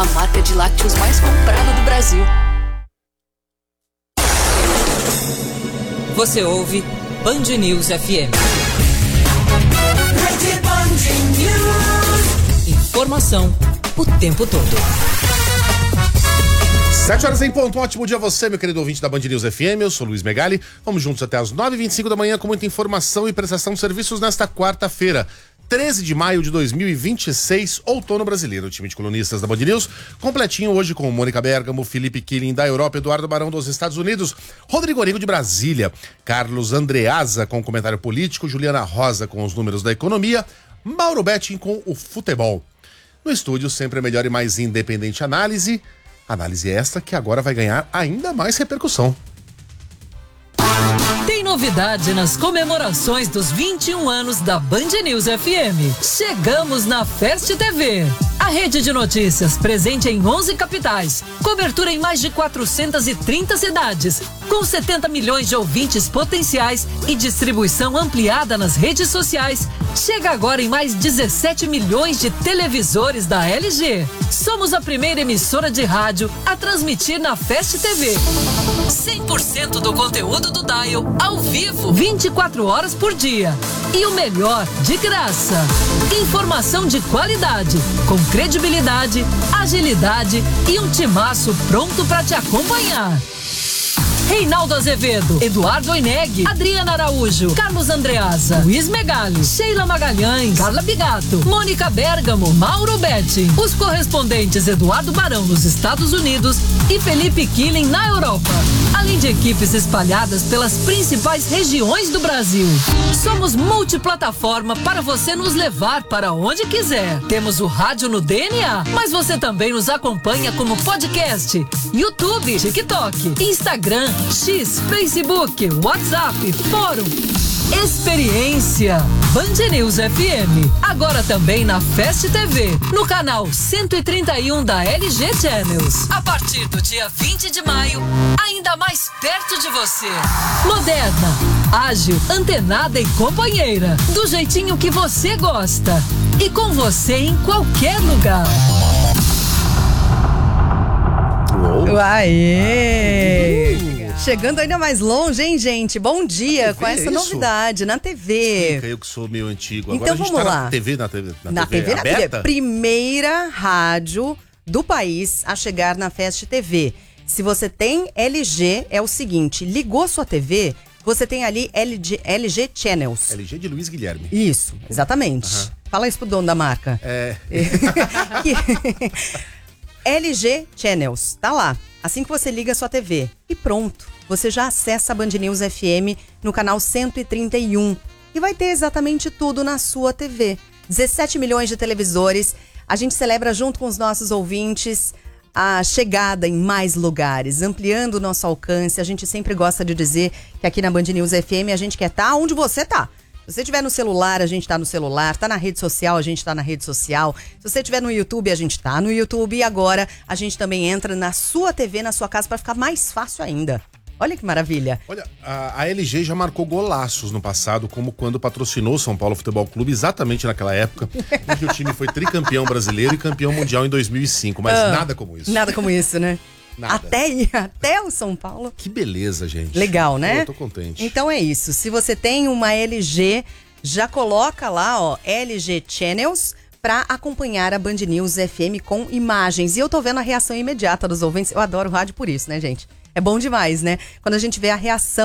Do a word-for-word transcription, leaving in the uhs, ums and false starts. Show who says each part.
Speaker 1: a marca de lácteos mais comprada do Brasil.
Speaker 2: Você ouve Band News F M. Informação o tempo todo.
Speaker 3: Sete horas em ponto, um ótimo dia a você, meu querido ouvinte da Band News F M, eu sou Luiz Megali, vamos juntos até as nove e vinte e cinco da manhã com muita informação e prestação de serviços nesta quarta-feira, treze de maio de dois mil e vinte e seis, outono brasileiro. O time de colunistas da Band News, completinho hoje com Mônica Bergamo, Felipe Killing da Europa, Eduardo Barão dos Estados Unidos, Rodrigo Origo de Brasília, Carlos Andreasa com o comentário político, Juliana Rosa com os números da economia, Mauro Betting com o futebol. No estúdio, sempre a melhor e mais independente análise, análise esta que agora vai ganhar ainda mais repercussão.
Speaker 2: Tem novidade nas comemorações dos vinte e um anos da Band News F M. Chegamos na Fest T V. A rede de notícias presente em onze capitais, cobertura em mais de quatrocentas e trinta cidades, com setenta milhões de ouvintes potenciais e distribuição ampliada nas redes sociais, chega agora em mais dezessete milhões de televisores da L G. Somos a primeira emissora de rádio a transmitir na Fest T V. cem por cento do conteúdo do Dial ao vivo, vinte e quatro horas por dia. E o melhor, de graça. Informação de qualidade, com credibilidade, agilidade e um timaço pronto para te acompanhar. Reinaldo Azevedo, Eduardo Oineg, Adriana Araújo, Carlos Andreasa, Luiz Megali, Sheila Magalhães, Carla Bigato, Mônica Bergamo, Mauro Betti, os correspondentes Eduardo Barão nos Estados Unidos e Felipe Killing na Europa, além de equipes espalhadas pelas principais regiões do Brasil. Somos multiplataforma para você nos levar para onde quiser. Temos o rádio no D N A, mas você também nos acompanha como podcast, YouTube, TikTok, Instagram, X, Facebook, WhatsApp, Fórum. Experiência Band News F M. Agora também na Fest T V, no canal cento e trinta e um da L G Channels. A partir do dia vinte de maio, ainda mais perto de você. Moderna, ágil, antenada e companheira. Do jeitinho que você gosta. E com você em qualquer lugar.
Speaker 3: Uou.
Speaker 4: Aê! Ah, chegando ainda mais longe, hein, gente? Bom dia com essa
Speaker 3: é
Speaker 4: novidade na T V.
Speaker 3: Explica, eu que sou meio antigo.
Speaker 4: Então
Speaker 3: Agora a gente
Speaker 4: vamos
Speaker 3: tá
Speaker 4: lá.
Speaker 3: na T V, na T V, na,
Speaker 4: Na
Speaker 3: T V,
Speaker 4: T V, na T V.
Speaker 3: aberta?
Speaker 4: Primeira rádio do país a chegar na Fest T V. Se você tem L G, é o seguinte, ligou sua T V, você tem ali L G, L G Channels.
Speaker 3: L G de Luiz Guilherme.
Speaker 4: Isso, exatamente.
Speaker 3: Uhum.
Speaker 4: Fala isso pro dono da marca.
Speaker 3: É.
Speaker 4: L G Channels, tá lá. Assim que você liga a sua T V. E pronto, você já acessa a Band News F M no canal cento e trinta e um. E vai ter exatamente tudo na sua T V. dezessete milhões de televisores. A gente celebra junto com os nossos ouvintes a chegada em mais lugares, ampliando o nosso alcance. A gente sempre gosta de dizer que aqui na Band News F M a gente quer estar onde você tá. Se você estiver no celular, a gente tá no celular. Tá na rede social, a gente tá na rede social. Se você estiver no YouTube, a gente tá no YouTube. E agora a gente também entra na sua T V, na sua casa, para ficar mais fácil ainda. Olha que maravilha.
Speaker 3: Olha, a, a L G já marcou golaços no passado, como quando patrocinou o São Paulo Futebol Clube, exatamente naquela época, em que o time foi tricampeão brasileiro e campeão mundial em dois mil e cinco. Mas
Speaker 4: Ah,
Speaker 3: nada como isso.
Speaker 4: Nada como isso, né?
Speaker 3: Nada.
Speaker 4: Até, até o São Paulo.
Speaker 3: Que beleza, gente.
Speaker 4: Legal, né?
Speaker 3: Eu tô contente.
Speaker 4: Então é isso. Se você tem uma L G, já coloca lá, ó, L G Channels para acompanhar a Band News F M com imagens. E eu tô vendo a reação imediata dos ouvintes. Eu adoro rádio por isso, né, gente? É bom demais, né? Quando a gente vê a reação